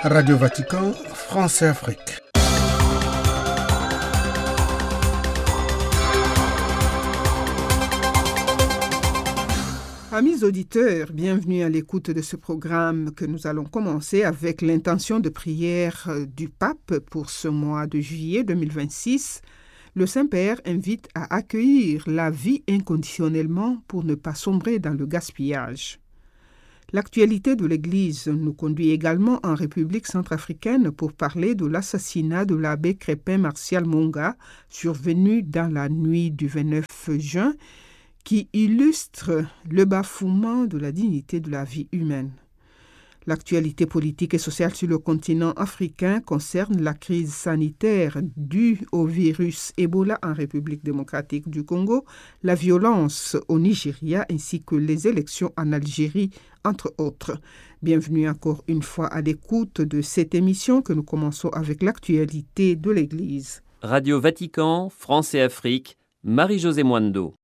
Radio Vatican, France et Afrique. Amis auditeurs, bienvenue à l'écoute de ce programme que nous allons commencer avec l'intention de prière du pape pour ce mois de juillet 2026. Le Saint-Père invite à accueillir la vie inconditionnellement pour ne pas sombrer dans le gaspillage. L'actualité de l'Église nous conduit également en République centrafricaine pour parler de l'assassinat de l'abbé Crépin Martial Monga, survenu dans la nuit du 29 juin, qui illustre le bafouement de la dignité de la vie humaine. L'actualité politique et sociale sur le continent africain concerne la crise sanitaire due au virus Ebola en République démocratique du Congo, la violence au Nigeria ainsi que les élections en Algérie, entre autres. Bienvenue encore une fois à l'écoute de cette émission que nous commençons avec l'actualité de l'Église. Radio Vatican, France et Afrique, Marie-Josée Mwando.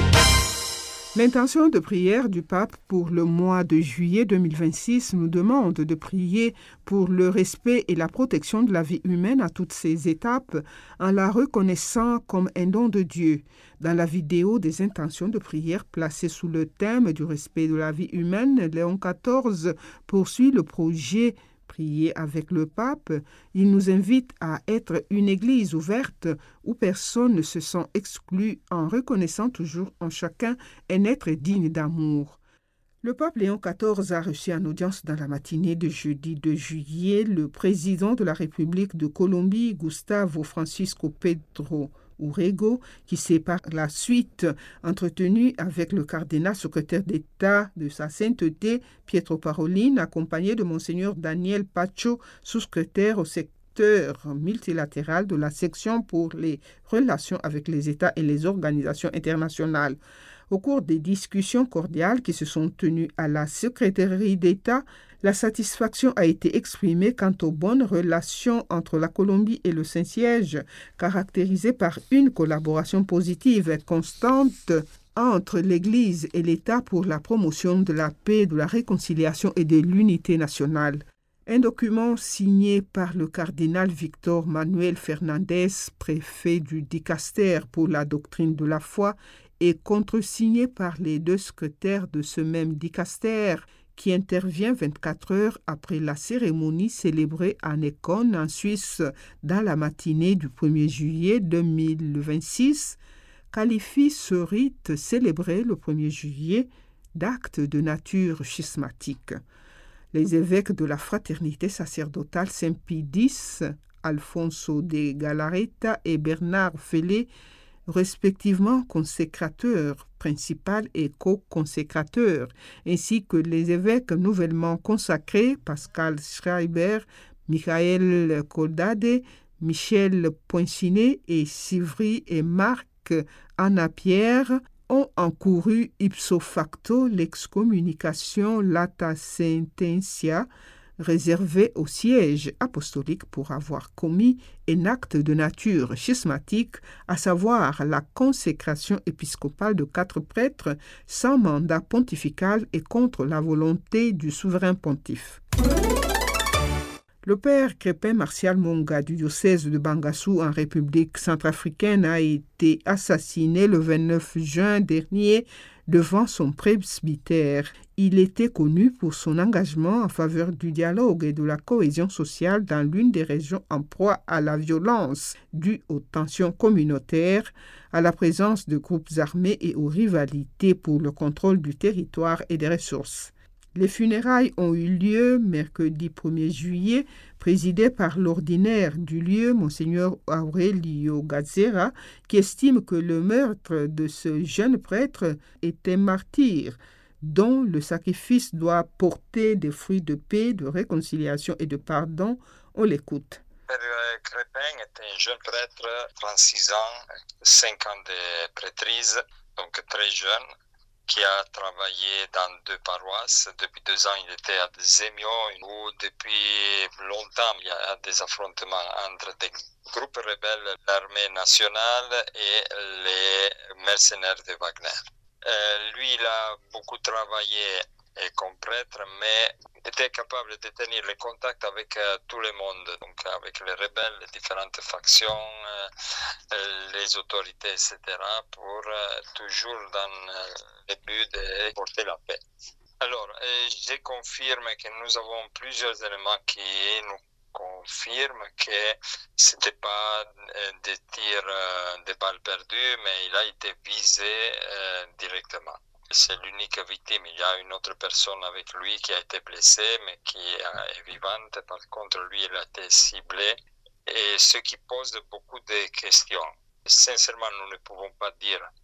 L'intention de prière du pape pour le mois de juillet 2026 nous demande de prier pour le respect et la protection de la vie humaine à toutes ses étapes en la reconnaissant comme un don de Dieu. Dans la vidéo des intentions de prière placée sous le thème du respect de la vie humaine, Léon XIV poursuit le projet Prier avec le pape. Il nous invite à être une église ouverte où personne ne se sent exclu en reconnaissant toujours en chacun un être digne d'amour. Le pape Léon XIV a reçu en audience dans la matinée de jeudi 2 juillet le président de la République de Colombie, Gustavo Francisco Pedro Urrego, qui s'est par la suite entretenu avec le cardinal secrétaire d'État de sa sainteté, Pietro Parolin, accompagné de Monseigneur Daniel Pacho, sous-secrétaire au secteur multilatéral de la section pour les relations avec les États et les organisations internationales. Au cours des discussions cordiales qui se sont tenues à la secrétaire d'État, la satisfaction a été exprimée quant aux bonnes relations entre la Colombie et le Saint-Siège, caractérisées par une collaboration positive et constante entre l'Église et l'État pour la promotion de la paix, de la réconciliation et de l'unité nationale. Un document signé par le cardinal Victor Manuel Fernandez, préfet du Dicaster pour la doctrine de la foi, et contresigné par les deux secrétaires de ce même dicaster, qui intervient 24 heures après la cérémonie célébrée à Écône, en Suisse, dans la matinée du 1er juillet 2026, qualifie ce rite célébré le 1er juillet d'acte de nature schismatique. Les évêques de la fraternité sacerdotale Saint-Pie X, Alfonso de Galarreta et Bernard Fellet, respectivement consécrateur principal et co-consécrateur, ainsi que les évêques nouvellement consacrés, Pascal Schreiber, Michael Coldade, Michel Poincinet et Sivry et Marc Anna-Pierre, ont encouru ipso facto l'excommunication lata sententia réservé au siège apostolique pour avoir commis un acte de nature schismatique, à savoir la consécration épiscopale de 4 prêtres sans mandat pontifical et contre la volonté du souverain pontife. Le père Crépin Martial Monga du diocèse de Bangassou en République centrafricaine a été assassiné le 29 juin dernier devant son presbytère. Il était connu pour son engagement en faveur du dialogue et de la cohésion sociale dans l'une des régions en proie à la violence due aux tensions communautaires, à la présence de groupes armés et aux rivalités pour le contrôle du territoire et des ressources. Les funérailles ont eu lieu mercredi 1er juillet, présidé par l'ordinaire du lieu, Monseigneur Aurelio Gazzera, qui estime que le meurtre de ce jeune prêtre est un martyr, dont le sacrifice doit porter des fruits de paix, de réconciliation et de pardon. On l'écoute. Père Crépin est un jeune prêtre, 36 ans, 5 ans de prêtrise, donc très jeune, qui a travaillé dans 2 paroisses. Depuis 2 ans, il était à Zemio, où depuis longtemps, il y a des affrontements entre des groupes rebelles, l'armée nationale et les mercenaires de Wagner. Lui, il a beaucoup travaillé et comme prêtre, mais était capable de tenir le contact avec tout le monde, donc avec les rebelles, les différentes factions, les autorités, etc., pour toujours dans le but de porter la paix. Alors, je confirme que nous avons plusieurs éléments qui nous confirment que ce n'était pas des tirs de balles perdues, mais il a été visé directement. C'est l'unique victime. Il y a une autre personne avec lui qui a été blessée, mais qui est vivante. Par contre, lui, il a été ciblé. Et ce qui pose beaucoup de questions. Sincèrement, nous ne pouvons pas dire